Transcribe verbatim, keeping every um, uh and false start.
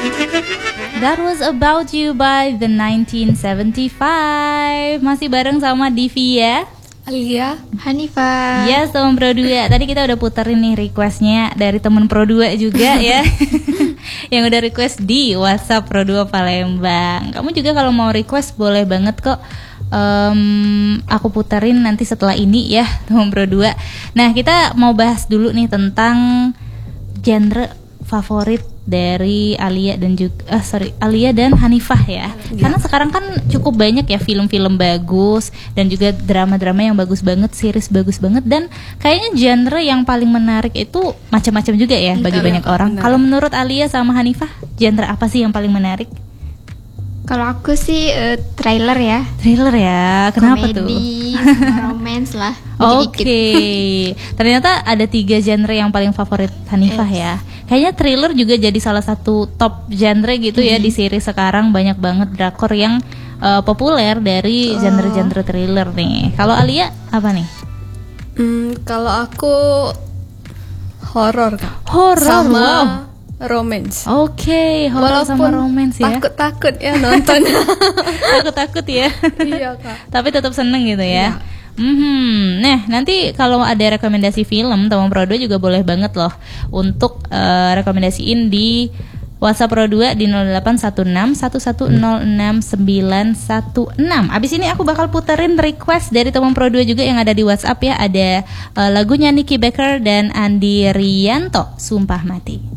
That was About You by The nineteen seventy-five. Masih bareng sama Divi ya, Alia, Hanifah. yes, teman Pro dua. Tadi kita udah puterin nih requestnya dari teman Pro dua juga ya, yang udah request di WhatsApp Pro dua Palembang. Kamu juga kalau mau request boleh banget kok. Um, aku puterin nanti setelah ini ya, teman Pro dua. Nah, kita mau bahas dulu nih tentang genre favorit dari Alia dan juga uh, sorry Alia dan Hanifah ya. ya. Karena sekarang kan cukup banyak ya film-film bagus dan juga drama-drama yang bagus banget, series bagus banget, dan kayaknya genre yang paling menarik itu macam-macam juga ya bagi Betul, banyak ya, orang. Kalau menurut Alia sama Hanifah, genre apa sih yang paling menarik? Kalau aku sih uh, trailer ya. Trailer ya. Kenapa Komedi, tuh? romance lah. Oke. Okay. Ternyata ada tiga genre yang paling favorit Hanifah yes. ya. Kayaknya thriller juga jadi salah satu top genre gitu mm-hmm. ya di series sekarang, banyak banget drakor yang uh, populer dari oh. genre-genre thriller nih. Kalau Alia apa nih? Hmm, kalau aku horor. Horor sama wow. romance. Oke, okay, horor sama romance ya. Takut-takut ya nonton. Takut-takut ya. Iya, Kak. Tapi tetap seneng gitu ya. Iya. Mm-hmm. Nah, nanti kalau ada rekomendasi film, teman Pro dua juga boleh banget loh untuk uh, rekomendasiin di WhatsApp Pro dua di nol delapan satu enam satu satu nol enam sembilan satu enam. Abis ini aku bakal puterin request dari teman Pro dua juga yang ada di WhatsApp ya. Ada uh, lagunya Nicky Baker dan Andi Rianto, Sumpah Mati.